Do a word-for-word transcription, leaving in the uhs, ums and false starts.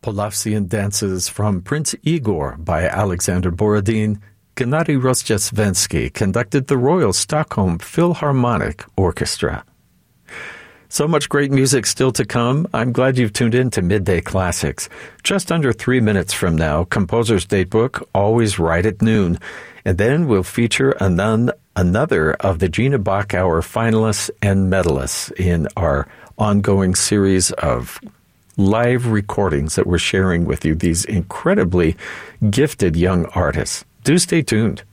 Polaffsian dances from Prince Igor by Alexander Borodin. Gennady Rozhdestvensky conducted the Royal Stockholm Philharmonic Orchestra. So much great music still to come. I'm glad you've tuned in to Midday Classics. Just under three minutes from now, Composer's Datebook, always right at noon. And then we'll feature anon- another of the Gina Bach Hour finalists and medalists in our ongoing series of live recordings that we're sharing with you, these incredibly gifted young artists. Do stay tuned.